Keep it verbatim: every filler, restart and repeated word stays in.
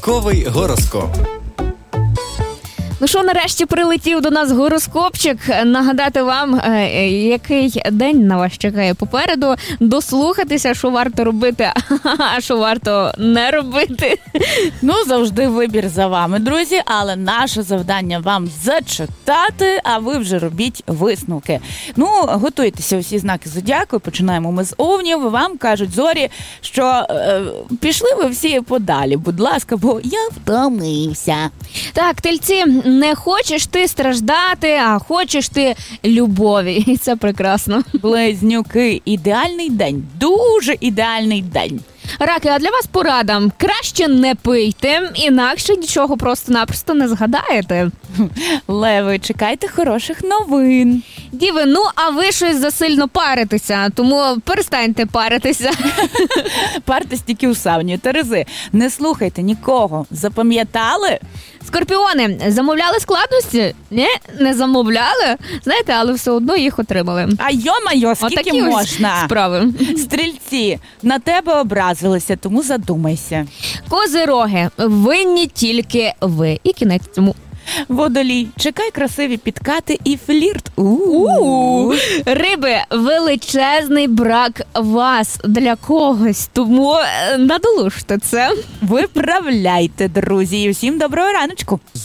Ранковий гороскоп. Ну що, нарешті прилетів до нас гороскопчик. Нагадати вам, який день на вас чекає попереду, дослухатися, що варто робити, а що варто не робити. Ну, завжди вибір за вами, друзі, але наше завдання вам зачитати, а ви вже робіть висновки. Ну, готуйтеся усі знаки зодіаку, починаємо ми з овнів. Вам кажуть зорі, що е, пішли ви всі подалі, будь ласка, бо я втомився. Так, тельці, не хочеш ти страждати, а хочеш ти любові. І це прекрасно. Близнюки, ідеальний день, дуже ідеальний день. Раки, а для вас порада. Краще не пийте, інакше нічого просто-напросто не згадаєте. Леви, чекайте хороших новин. Діви, ну а ви щось засильно паритеся, тому перестаньте паритися. Партесь тільки у сауні. Терези, не слухайте нікого. Запам'ятали? Скорпіони, замовляли складності? Ні, не замовляли. Знаєте, але все одно їх отримали. А йо-майо, скільки Отакі можна? Справи. Стрільці, на тебе образилися, тому задумайся. Козироги, винні тільки ви. І кінець цьому. Водолій, чекай красиві підкати і флірт. У-у-у. Риби, величезний брак вас для когось, тому надолужте це. Виправляйте, друзі, і всім доброго раночку.